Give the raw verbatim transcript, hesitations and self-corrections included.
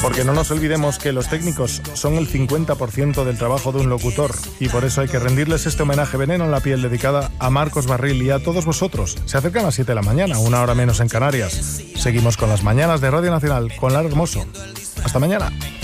Porque no nos olvidemos que los técnicos son el cincuenta por ciento del trabajo de un locutor y por eso hay que rendirles este homenaje Veneno en la Piel dedicada a Marcos Barril y a todos vosotros. Se acercan las siete de la mañana, una hora menos en Canarias. Seguimos con las mañanas de Radio Nacional con Lara Hermoso. Hasta mañana.